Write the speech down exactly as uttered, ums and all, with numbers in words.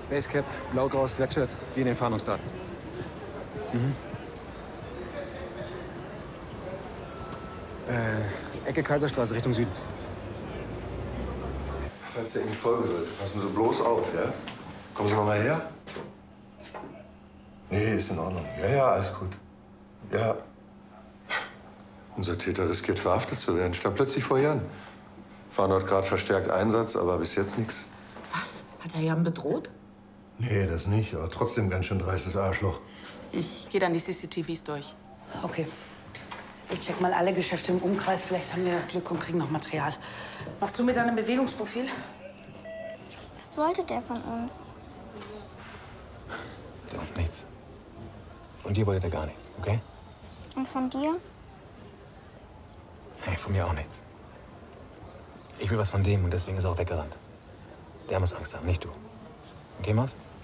Basecap, blau-graues Sweatshirt, wie in den Fahndungsdaten. Mhm. Äh, Ecke Kaiserstraße, Richtung Süden. Falls der Ihnen folgen wird, passen Sie bloß auf, ja? Kommen Sie noch mal her? Nee, ist in Ordnung. Ja, ja, alles gut. Ja. Unser Täter riskiert, verhaftet zu werden. Stand plötzlich vor Jan. Fahren dort gerade verstärkt Einsatz, aber bis jetzt nichts. Was? Hat er Jan bedroht? Nee, das nicht. Aber trotzdem ganz schön dreistes Arschloch. Ich gehe dann die C C T Vs durch. Okay. Ich check mal alle Geschäfte im Umkreis. Vielleicht haben wir Glück und kriegen noch Material. Machst du mit deinem Bewegungsprofil? Was wollte der von uns? So, nichts. Von dir wollte er gar nichts, okay? Und von dir? Hey, von mir auch nichts. Ich will was von dem und deswegen ist er auch weggerannt. Der muss Angst haben, nicht du. Okay, Maus?